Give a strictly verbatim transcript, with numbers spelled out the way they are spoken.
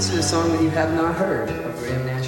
This is a song that you have not heard of Graham Nash.